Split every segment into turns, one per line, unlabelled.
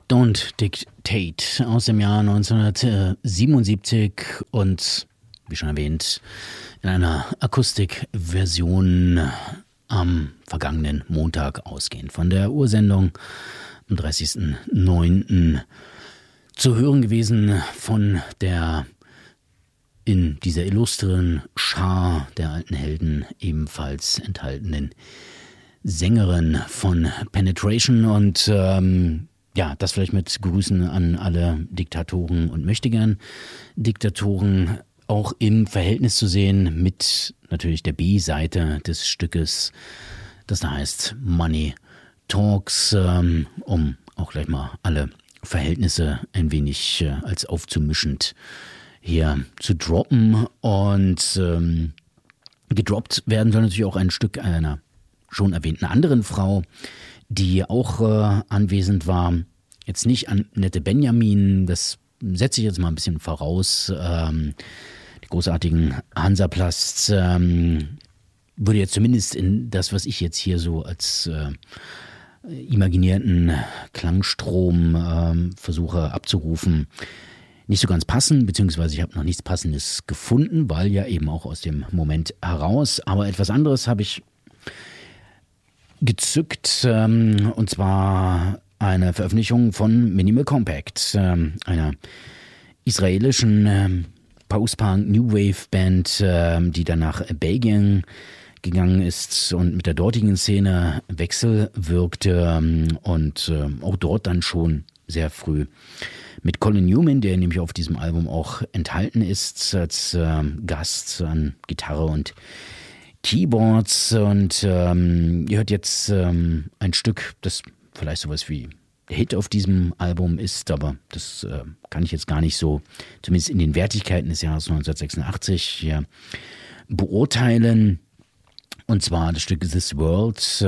Don't Dictate aus dem Jahr 1977 und, wie schon erwähnt, in einer Akustikversion am vergangenen Montag ausgehend von der Ursendung am 30.09. zu hören gewesen von der in dieser illustren Schar der alten Helden ebenfalls enthaltenen Sängerin von Penetration und das vielleicht mit Grüßen an alle Diktatoren und Möchtegern-Diktatoren auch im Verhältnis zu sehen mit natürlich der B-Seite des Stückes, das da heißt Money Talks, um auch gleich mal alle Verhältnisse ein wenig als aufzumischend hier zu droppen. Und gedroppt werden soll natürlich auch ein Stück einer schon erwähnten anderen Frau, die auch anwesend war. Jetzt nicht Annette Benjamin, das setze ich jetzt mal ein bisschen voraus. Die großartigen Hansaplasts würde jetzt zumindest in das, was ich jetzt hier so als imaginierten Klangstrom versuche abzurufen, nicht so ganz passen, beziehungsweise ich habe noch nichts Passendes gefunden, weil ja eben auch aus dem Moment heraus. Aber etwas anderes habe ich gezückt, und zwar eine Veröffentlichung von Minimal Compact, einer israelischen Post-Punk New Wave Band, die dann nach Belgien gegangen ist und mit der dortigen Szene wechselwirkte und auch dort dann schon sehr früh mit Colin Newman, der nämlich auf diesem Album auch enthalten ist, als Gast an Gitarre und Keyboards. Und ihr hört jetzt ein Stück, das vielleicht sowas wie der Hit auf diesem Album ist, aber das kann ich jetzt gar nicht so, zumindest in den Wertigkeiten des Jahres 1986 beurteilen. Und zwar das Stück This World.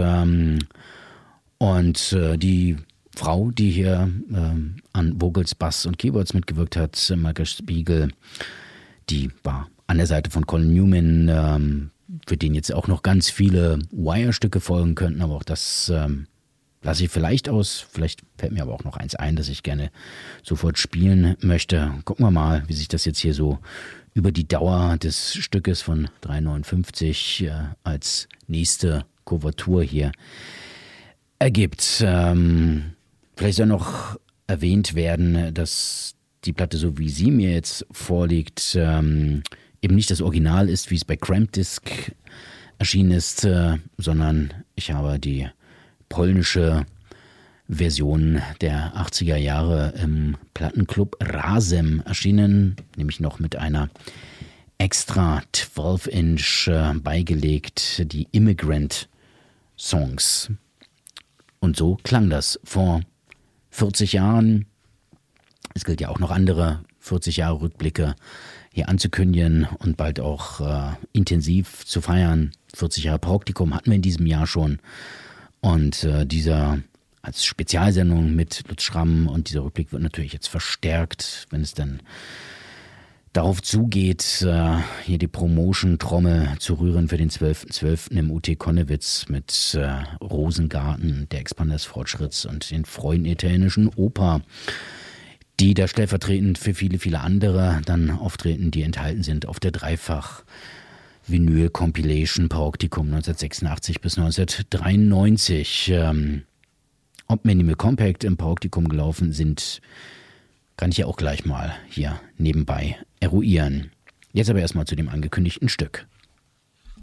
Und die Frau, die hier an Vocals, Bass und Keyboards mitgewirkt hat, Michael Spiegel, die war an der Seite von Colin Newman, für den jetzt auch noch ganz viele Wire-Stücke folgen könnten, aber auch das lasse ich vielleicht aus. Vielleicht fällt mir aber auch noch eins ein, das ich gerne sofort spielen möchte. Gucken wir mal, wie sich das jetzt hier so über die Dauer des Stückes von 3,59 als nächste Kuvertur hier ergibt. Vielleicht soll noch erwähnt werden, dass die Platte, so wie sie mir jetzt vorliegt, eben nicht das Original ist, wie es bei Cramp Disc erschienen ist, sondern ich habe die polnische Version der 80er Jahre im Plattenclub Razem erschienen, nämlich noch mit einer extra 12-Inch beigelegt, die Immigrant Songs. Und so klang das vor 40 Jahren. Es gilt ja auch noch andere 40 Jahre Rückblicke hier anzukündigen und bald auch intensiv zu feiern. 40 Jahre Praktikum hatten wir in diesem Jahr schon. Und dieser als Spezialsendung mit Lutz Schramm und dieser Rückblick wird natürlich jetzt verstärkt, wenn es dann darauf zugeht, hier die Promotion-Trommel zu rühren für den 12.12. im UT Konnewitz mit Rosengarten, der Expander des Fortschritts und den Freunden der italienischen Oper, die da stellvertretend für viele, viele andere dann auftreten, die enthalten sind auf der Dreifach-Vinyl-Compilation Paroptikum 1986 bis 1993. Ob Minimal Compact im Paroptikum gelaufen sind, kann ich ja auch gleich mal hier nebenbei eruieren. Jetzt aber erstmal zu dem angekündigten Stück.